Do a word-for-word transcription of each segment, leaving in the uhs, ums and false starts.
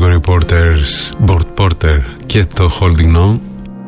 Gregory Porter's, Porter και το Holding On.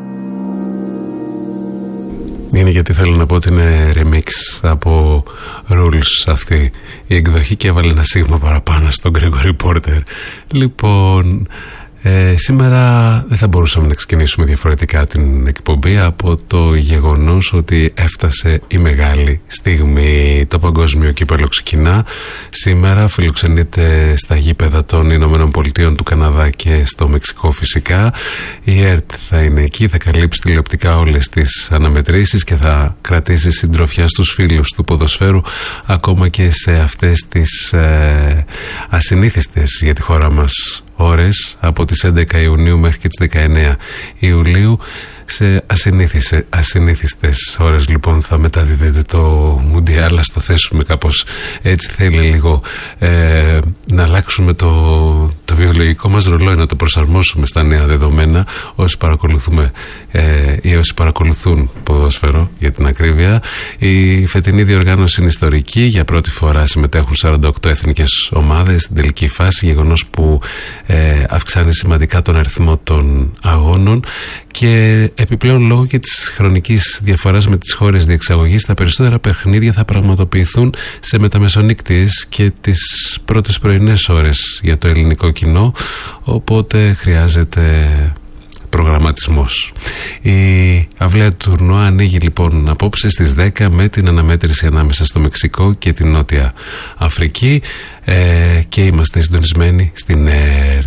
Είναι γιατί θέλω να πω ότι είναι remix από Rules αυτή η εκδοχή και έβαλε ένα σίγμα παραπάνω στον Gregory Porter. Λοιπόν, ε, σήμερα δεν θα μπορούσαμε να ξεκινήσουμε διαφορετικά την εκπομπή από το γεγονός ότι έφτασε η μεγάλη στιγμή. Το παγκόσμιο κύπελλο ξεκινά. Σήμερα φιλοξενείται στα γήπεδα των Ηνωμένων Πολιτείων, του Καναδά και στο Μεξικό φυσικά. Η ΕΡΤ θα είναι εκεί, θα καλύψει τηλεοπτικά όλες τις αναμετρήσεις και θα κρατήσει συντροφιά στους φίλους του ποδοσφαίρου ακόμα και σε αυτές τις ε, ασυνήθιστες για τη χώρα μας ώρες, από τις έντεκα Ιουνίου μέχρι και τις δεκαεννέα Ιουλίου. Σε ασυνήθιστες, ασυνήθιστες ώρες λοιπόν θα μεταδίδεται το Μουντιάλ. Ας το θέσουμε κάπως έτσι. Θέλει λίγο ε, να αλλάξουμε το, το βιολογικό μας ρολόι, να το προσαρμόσουμε στα νέα δεδομένα. Όσοι παρακολουθούμε ε, ή όσοι παρακολουθούν ποδόσφαιρο για την ακρίβεια, η φετινή διοργάνωση είναι ιστορική. Για πρώτη φορά συμμετέχουν σαράντα οκτώ εθνικές ομάδες στην τελική φάση, γεγονός που ε, αυξάνει σημαντικά τον αριθμό των αγώνων. Και επιπλέον, λόγω και της χρονικής διαφοράς με τις χώρες διεξαγωγής, τα περισσότερα παιχνίδια θα πραγματοποιηθούν σε μεταμεσονύκτιες και τις πρώτες πρωινές ώρες για το ελληνικό κοινό, οπότε χρειάζεται προγραμματισμός. Η αυλαία του τουρνουά ανοίγει λοιπόν απόψε στις δέκα με την αναμέτρηση ανάμεσα στο Μεξικό και την Νότια Αφρική, ε, και είμαστε συντονισμένοι στην ΕΡΤ.